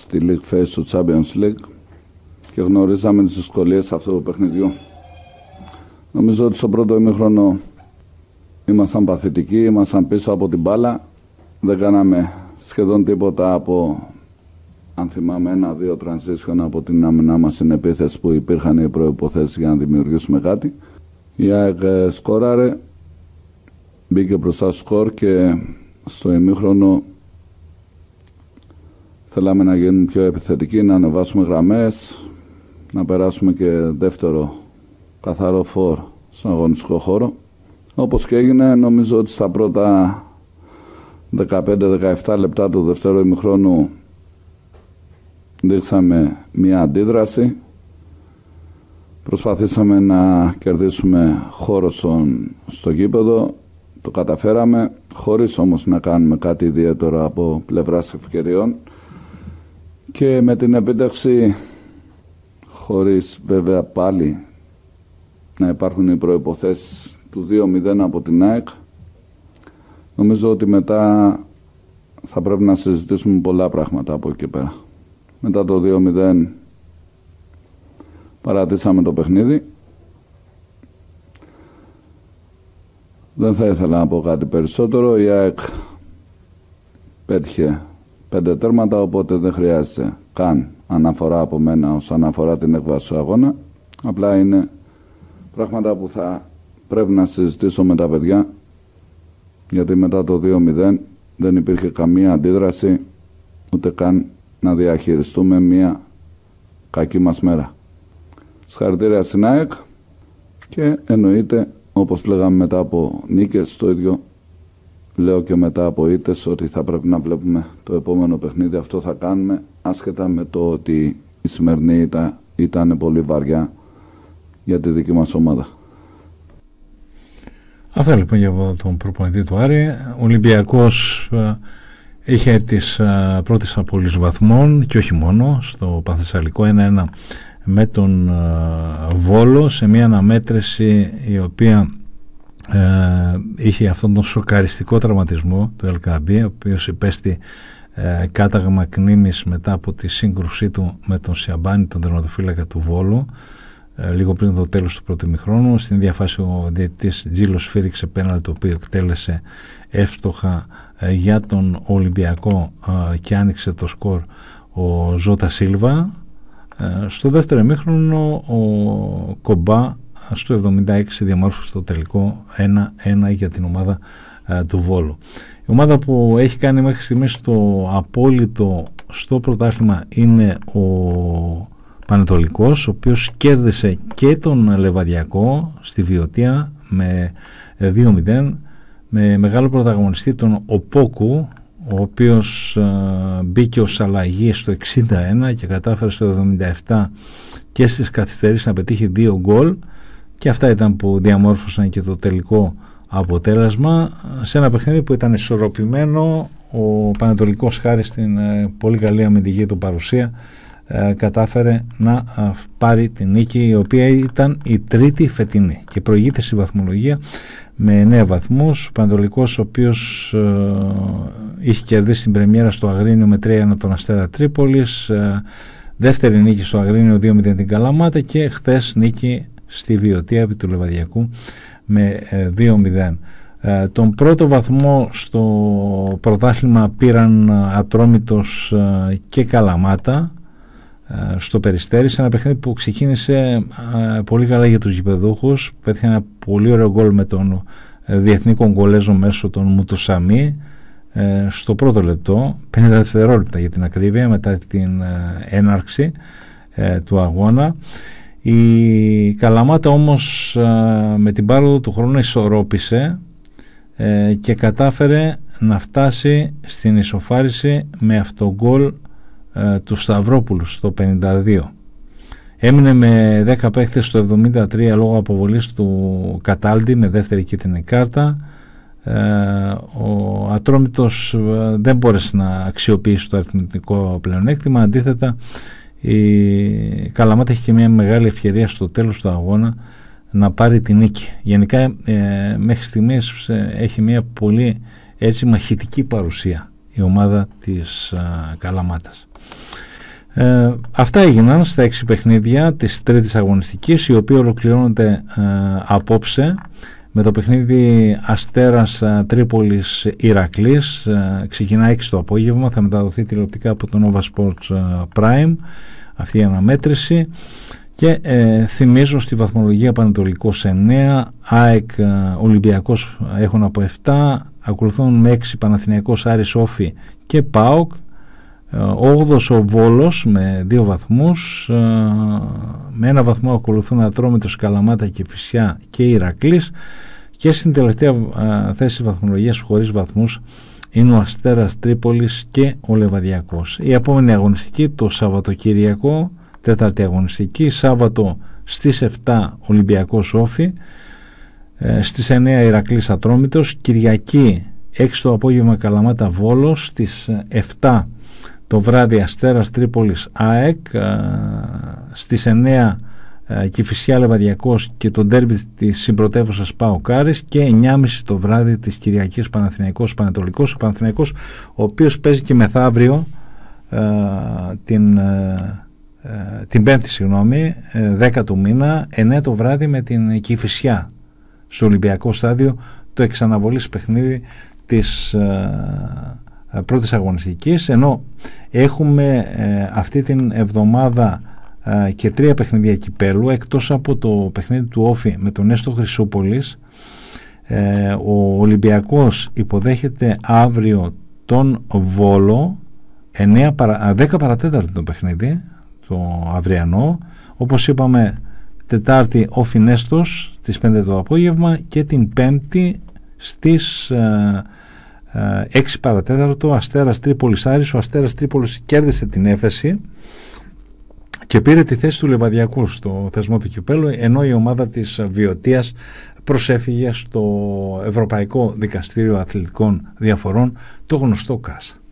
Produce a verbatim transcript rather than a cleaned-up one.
στη League Phase του Champions League και γνωρίζαμε τις δυσκολίες αυτού του παιχνιδιού. Νομίζω ότι στο πρώτο ημίχρονο ήμασταν παθητικοί, ήμασταν πίσω από την μπάλα, δεν κάναμε σχεδόν τίποτα από, αν θυμάμαι, ένα-δύο transition από την άμυνά μας στην επίθεση που υπήρχαν οι προϋποθέσεις για να δημιουργήσουμε κάτι. Η ΑΕΚ σκόραρε, μπήκε μπροστά στο σκορ και στο ημίχρονο θέλαμε να γίνουμε πιο επιθετικοί, να ανεβάσουμε γραμμές, να περάσουμε και δεύτερο καθαρό φορ στον αγωνιστικό χώρο. Όπως και έγινε, νομίζω ότι στα πρώτα δεκαπέντε δεκαεπτά λεπτά του δεύτερου ημιχρόνου δείξαμε μία αντίδραση. Προσπαθήσαμε να κερδίσουμε χώρο στον, στο γήπεδο, το καταφέραμε, χωρίς όμως να κάνουμε κάτι ιδιαίτερο από πλευράς ευκαιριών και με την επίτευξη, χωρίς βέβαια πάλι να υπάρχουν οι προϋποθέσεις του δύο μηδέν από την ΑΕΚ. Νομίζω ότι μετά θα πρέπει να συζητήσουμε πολλά πράγματα από εκεί πέρα. Μετά το δύο μηδέν παρατήσαμε το παιχνίδι. Δεν θα ήθελα να πω κάτι περισσότερο. Η ΑΕΚ πέτυχε πέντε τέρματα, οπότε δεν χρειάζεται καν αναφορά από μένα όσον αφορά την έκβαση του αγώνα. Απλά είναι πράγματα που θα πρέπει να συζητήσω με τα παιδιά, γιατί μετά το δύο μηδέν δεν υπήρχε καμία αντίδραση, ούτε καν να διαχειριστούμε μια κακή μας μέρα. Συγχαρητήρια στην ΑΕΚ και εννοείται, όπως λέγαμε μετά από νίκες, το ίδιο λέω και μετά από ήττες, ότι θα πρέπει να βλέπουμε το επόμενο παιχνίδι. Αυτό θα κάνουμε, άσχετα με το ότι η σημερινή ήταν, ήταν πολύ βαριά για τη δική μας ομάδα. Αυτά λοιπόν για τον προπονητή του Άρη. Ο Ολυμπιακός ε, είχε τις ε, πρώτες απώλειες βαθμών και όχι μόνο στο Πανθεσσαλικό, ένα ένα με τον ε, Βόλο, σε μια αναμέτρηση η οποία ε, είχε αυτόν τον σοκαριστικό τραυματισμό του Ελκαμπή, ο οποίος υπέστη ε, κάταγμα κνήμης μετά από τη σύγκρουσή του με τον Σιαμπάνη, τον τερματοφύλακα του Βόλου, ε, λίγο πριν το τέλος του πρώτου ημιχρόνου. Στην ίδια φάση ο διαιτητής Τζίλος σφύριξε πέναλτι, το οποίο εκτέλεσε εύστοχα ε, για τον Ολυμπιακό ε, και άνοιξε το σκορ ο Ζώτα Σίλβα. Ε, στο δεύτερο ημίχρονο ο Κομπά στο εβδομήντα έξι διαμόρφωσε το τελικό ένα ένα για την ομάδα ε, του Βόλου. Η ομάδα που έχει κάνει μέχρι στιγμής το απόλυτο στο πρωτάθλημα είναι ο Πανετολικός, ο οποίος κέρδισε και τον Λεβαδιακό στη Βιωτία με δύο μηδέν, με μεγάλο πρωταγωνιστή τον Οπόκου, ο οποίος ε, μπήκε ως αλλαγή στο εξήντα ένα και κατάφερε στο εβδομήντα επτά και στις καθυστερήσεις να πετύχει δύο γκολ, και αυτά ήταν που διαμόρφωσαν και το τελικό αποτέλεσμα σε ένα παιχνίδι που ήταν ισορροπημένο. Ο Πανετολικός, χάρη στην ε, πολύ καλή αμυντική του παρουσία, ε, κατάφερε να ε, πάρει την νίκη, η οποία ήταν η τρίτη φετινή και προηγείται στη βαθμολογία με εννέα βαθμούς. Ο Πανετολικός, ο οποίος ε, είχε κερδίσει την πρεμιέρα στο Αγρίνιο με τρία ένα τον Αστέρα Τρίπολης, ε, δεύτερη νίκη στο Αγρίνιο δύο μηδέν την Καλαμάτα και χθες νίκη στη Βιωτία επί του Λεβαδιακού με ε, δύο μηδέν. Ε, τον πρώτο βαθμό στο πρωτάθλημα πήραν Ατρόμητος ε, και Καλαμάτα ε, στο Περιστέρι, σε ένα παιχνίδι που ξεκίνησε ε, πολύ καλά για τους γηπεδούχους. Πέτυχε ένα πολύ ωραίο γκολ με τον ε, διεθνή Κογκολέζο μέσω των Μουτουσαμί ε, στο πρώτο λεπτό, πενήντα δευτερόλεπτα για την ακρίβεια, μετά την ε, έναρξη ε, του αγώνα. Η Καλαμάτα όμως ε, με την πάροδο του χρόνου ισορρόπησε ε, και κατάφερε να φτάσει στην ισοφάριση με αυτό γκολ ε, του Σταυρόπουλου στο πενήντα δύο. Έμεινε με δέκα παίχτες στο εβδομήντα τρία λόγω αποβολής του Καταλντι με δεύτερη κίτρινη κάρτα. Ε, ο Ατρόμητος ε, δεν μπόρεσε να αξιοποιήσει το αριθμητικό πλεονέκτημα. Αντίθετα, η Καλαμάτα έχει και μια μεγάλη ευκαιρία στο τέλος του αγώνα να πάρει την νίκη. Γενικά ε, μέχρι στιγμής ε, έχει μια πολύ έτσι μαχητική παρουσία η ομάδα της ε, Καλαμάτας. Ε, αυτά έγιναν στα έξι παιχνίδια της τρίτης αγωνιστικής, η οποία ολοκληρώνεται ε, απόψε με το παιχνίδι Αστέρας Τρίπολης Ηρακλής. Ε, ξεκινά έξι το απόγευμα, θα μεταδοθεί τηλεοπτικά από το Nova Sports Prime αυτή η αναμέτρηση. Και ε, θυμίζω στη βαθμολογία Πανετολικός εννέα, ΑΕΚ Ολυμπιακός έχουν από επτά, ακολουθούν με έξι Παναθηναϊκός, Άρης, Όφη και ΠΑΟΚ. όγδοος ο Βόλος με δύο βαθμούς, με ένα βαθμό ακολουθούν Ατρόμητος, Καλαμάτα, Κηφισιά και Ηρακλής, και στην τελευταία θέση βαθμολογίας χωρίς βαθμούς είναι ο Αστέρας Τρίπολης και ο Λεβαδιακός. Η επόμενη αγωνιστική το Σαββατοκυριακό, τέταρτη αγωνιστική, Σάββατο στις επτά Ολυμπιακός Όφη, στις εννέα Ηρακλής Ατρόμητος, Κυριακή έξι το απόγευμα Καλαμάτα Βόλος, στις επτά το βράδυ Αστέρας Τρίπολης ΑΕΚ, στις εννέα Κηφισιά Λεβαδιακός και το ντέρμπι της συμπρωτεύουσας ΠΑΟΚ Άρης, και εννιά και μισή το βράδυ της Κυριακής Παναθηναϊκός Πανετολικός. Ο Παναθηναϊκός, ο οποίος παίζει και μεθαύριο την, την πέμπτη, συγγνώμη, δέκα του μήνα, εννέα το βράδυ με την Κηφισιά στο Ολυμπιακό Στάδιο, το εξαναβολής παιχνίδι της πρώτης αγωνιστικής, ενώ έχουμε ε, αυτή την εβδομάδα ε, και τρία παιχνίδια κυπέλου, εκτός από το παιχνίδι του Όφη με τον Έστω Χρυσούπολης. ε, ο Ολυμπιακός υποδέχεται αύριο τον Βόλο, εννέα, δέκα παρατέταρτο το παιχνίδι το αυριανό, όπως είπαμε Τετάρτη Όφη Νέστος στις πέντε το απόγευμα, και την Πέμπτη στις ε, έξι παρατέταρτο Αστέρας Τρίπολης Άρης. Ο Αστέρας Τρίπολης κέρδισε την Έφεση και πήρε τη θέση του Λεβαδιακού στο θεσμό του κυπέλου, ενώ η ομάδα της Βιωτίας προσέφυγε στο Ευρωπαϊκό Δικαστήριο Αθλητικών Διαφορών, το γνωστό ΚΑΣ.